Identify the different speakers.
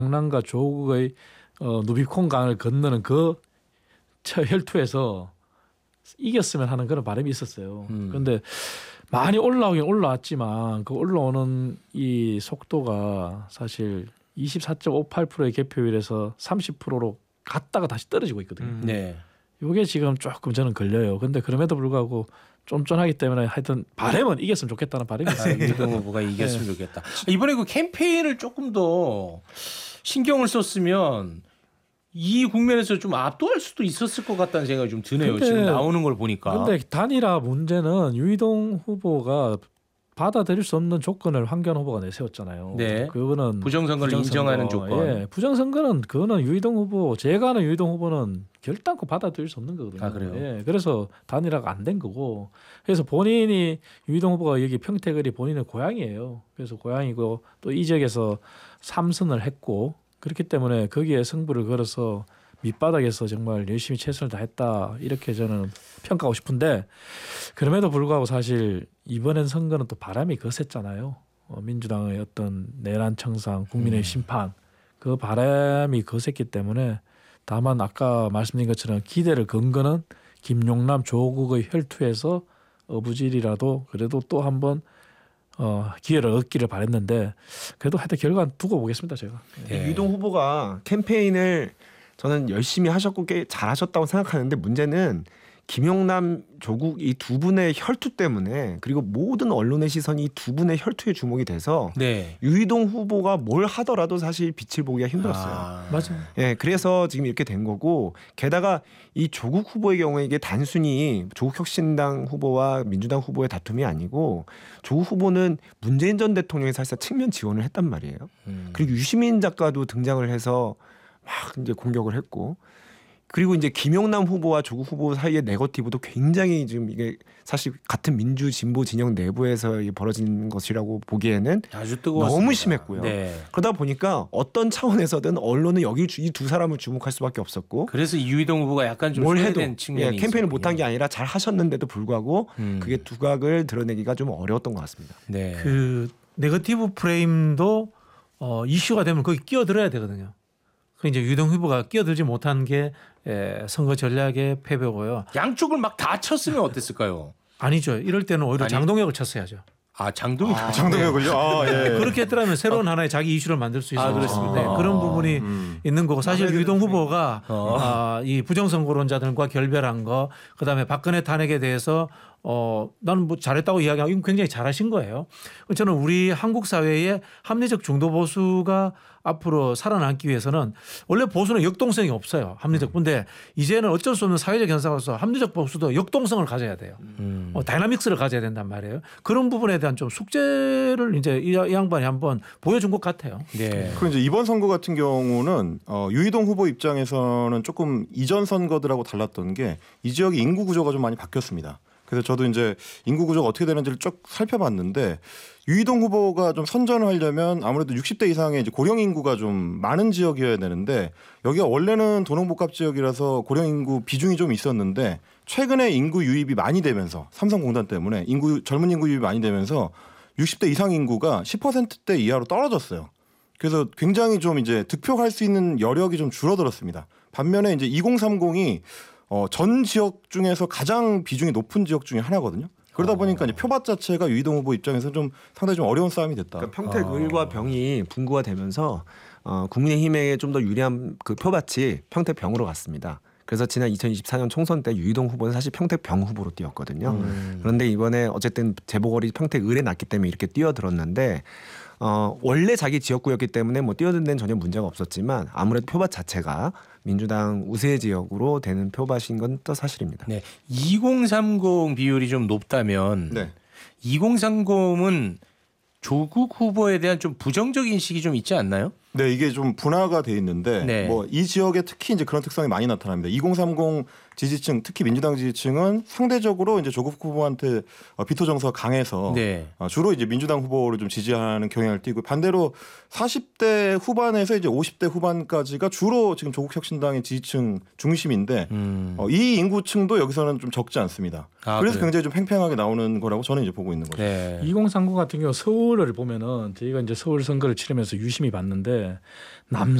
Speaker 1: 경남과 조국의 누비콘강을 건너는 그 혈투에서 이겼으면 하는 그런 바람이 있었어요. 그런데 많이 올라오긴 올라왔지만 그 올라오는 이 속도가 사실 24.58%의 개표율에서 30%로 갔다가 다시 떨어지고 있거든요.
Speaker 2: 네.
Speaker 1: 이게 지금 조금 저는 걸려요. 근데 그럼에도 불구하고 쫀쫀하기 때문에 하여튼 바람은 이겼으면 좋겠다는 바람이 있어요.
Speaker 2: 유동 후보가 이겼으면 좋겠다. 이번에 그 캠페인을 조금 더 신경을 썼으면 이 국면에서 좀 압도할 수도 있었을 것 같다는 생각이 좀 드네요. 지금 나오는 걸 보니까.
Speaker 1: 그런데 단일화 문제는 유이동 후보가 받아들일 수 없는 조건을 황교안 후보가 내세웠잖아요.
Speaker 2: 네.
Speaker 1: 그거는
Speaker 2: 부정선거를 인정하는 조건.
Speaker 1: 예, 부정선거는 그거는 유이동 후보, 제가 아는 유이동 후보는 결단코 받아들일 수 없는 거거든요.
Speaker 2: 아, 그래요?
Speaker 1: 예, 그래서 단일화가 안 된 거고. 그래서 본인이 유이동 후보가 여기 평택을이 본인의 고향이에요. 그래서 고향이고 또 이 지역에서 3선을 했고 그렇기 때문에 거기에 승부를 걸어서 밑바닥에서 정말 열심히 최선을 다했다 이렇게 저는 평가하고 싶은데 그럼에도 불구하고 사실 이번엔 선거는 또 바람이 거셌잖아요. 민주당의 어떤 내란 청산, 국민의 심판 그 바람이 거셌기 때문에 다만 아까 말씀드린 것처럼 기대를 건 거는 김용남, 조국의 혈투에서 어부질이라도 그래도 또 한번 기회를 얻기를 바랬는데 그래도 하여튼 결과는 두고 보겠습니다 제가.
Speaker 3: 네. 유동 후보가 캠페인을 저는 열심히 하셨고 꽤 잘하셨다고 생각하는데 문제는 김용남, 조국 이 두 분의 혈투 때문에 그리고 모든 언론의 시선이 이 두 분의 혈투에 주목이 돼서
Speaker 2: 네.
Speaker 3: 유이동 후보가 뭘 하더라도 사실 빛을 보기가 힘들었어요.
Speaker 1: 맞아요.
Speaker 3: 예, 그래서 지금 이렇게 된 거고 게다가 이 조국 후보의 경우에 이게 단순히 조국혁신당 후보와 민주당 후보의 다툼이 아니고 조국 후보는 문재인 전 대통령의 사실상 측면 지원을 했단 말이에요. 그리고 유시민 작가도 등장을 해서 막 이제 공격을 했고 그리고 이제 김용남 후보와 조국 후보 사이의 네거티브도 굉장히 지금 이게 사실 같은 민주 진보 진영 내부에서 벌어진 것이라고 보기에는
Speaker 2: 아주 뜨거웠습니다.
Speaker 3: 너무 심했고요.
Speaker 2: 네.
Speaker 3: 그러다 보니까 어떤 차원에서든 언론은 여기 이 두 사람을 주목할 수밖에 없었고
Speaker 2: 그래서 유이동 후보가 약간 좀
Speaker 3: 뭘 해도
Speaker 2: 소외된 측면이
Speaker 3: 캠페인을
Speaker 2: 있었군요.
Speaker 3: 못한 게 아니라 잘 하셨는데도 불구하고 그게 두각을 드러내기가 좀 어려웠던 것 같습니다.
Speaker 2: 네.
Speaker 4: 그 네거티브 프레임도 이슈가 되면 거기 끼어들어야 되거든요. 그 이제 유동 후보가 끼어들지 못한 게 선거 전략의 패배고요.
Speaker 2: 양쪽을 막 다 쳤으면 어땠을까요?
Speaker 4: 아니죠. 이럴 때는 오히려 장동혁을 쳤어야죠.
Speaker 2: 아, 장동혁.
Speaker 5: 장동혁을요? 아, 예.
Speaker 4: 그렇게 했더라면 새로운 하나의 자기 이슈를 만들 수 있어요.
Speaker 2: 그렇습니다.
Speaker 4: 네, 그런 부분이 있는 거고 사실 유동 후보가 이 부정선거론자들과 결별한 거 그다음에 박근혜 탄핵에 대해서 나는 뭐 잘했다고 이야기하고 이건 굉장히 잘하신 거예요. 저는 우리 한국 사회의 합리적 중도 보수가 앞으로 살아남기 위해서는 원래 보수는 역동성이 없어요. 합리적. 근데 이제는 어쩔 수 없는 사회적 현상으로서 합리적 보수도 역동성을 가져야 돼요. 다이나믹스를 가져야 된단 말이에요. 그런 부분에 대한 좀 숙제를 이제 이 양반이 한번 보여준 것 같아요.
Speaker 2: 네.
Speaker 5: 그리고 이제 이번 선거 같은 경우는 유이동 후보 입장에서는 조금 이전 선거들하고 달랐던 게 이 지역의 인구 구조가 좀 많이 바뀌었습니다. 그래서 저도 이제 인구 구조가 어떻게 되는지를 쭉 살펴봤는데 유이동 후보가 좀 선전을 하려면 아무래도 60대 이상의 이제 고령 인구가 좀 많은 지역이어야 되는데 여기가 원래는 도농복합 지역이라서 고령 인구 비중이 좀 있었는데 최근에 인구 유입이 많이 되면서 삼성공단 때문에 젊은 인구 유입이 많이 되면서 60대 이상 인구가 10%대 이하로 떨어졌어요. 그래서 굉장히 좀 이제 득표할 수 있는 여력이 좀 줄어들었습니다. 반면에 이제 2030이 전 지역 중에서 가장 비중이 높은 지역 중에 하나거든요. 그러다 보니까 이제 표밭 자체가 유이동 후보 입장에서 좀 상당히 좀 어려운 싸움이 됐다.
Speaker 3: 그러니까 평택을과 병이 분구가 되면서 국민의힘에게 좀 더 유리한 그 표밭이 평택병으로 갔습니다. 그래서 지난 2024년 총선 때 유이동 후보는 사실 평택병 후보로 뛰었거든요. 그런데 이번에 어쨌든 재보궐이 평택을에 났기 때문에 이렇게 뛰어들었는데 원래 자기 지역구였기 때문에 뭐 뛰어든 데는 전혀 문제가 없었지만 아무래도 표밭 자체가 민주당 우세 지역으로 되는 표밭인 건 또 사실입니다.
Speaker 2: 네. 2030 비율이 좀 높다면
Speaker 5: 네.
Speaker 2: 2030은 조국 후보에 대한 좀 부정적 인식이 좀 있지 않나요?
Speaker 5: 네, 이게 좀 분화가 돼 있는데
Speaker 2: 네.
Speaker 5: 뭐 이 지역에 특히 이제 그런 특성이 많이 나타납니다. 2030 지지층 특히 민주당 지지층은 상대적으로 이제 조국 후보한테 비토 정서가 강해서
Speaker 2: 네.
Speaker 5: 주로 이제 민주당 후보를 좀 지지하는 경향을 띠고 반대로 40대 후반에서 이제 50대 후반까지가 주로 지금 조국혁신당의 지지층 중심인데 이 인구층도 여기서는 좀 적지 않습니다. 그래서
Speaker 2: 그래요?
Speaker 5: 굉장히 좀 팽팽하게 나오는 거라고 저는 이제 보고 있는 거죠.
Speaker 2: 네.
Speaker 1: 2039 같은 경우 서울을 보면은 저희가 이제 서울 선거를 치르면서 유심히 봤는데 남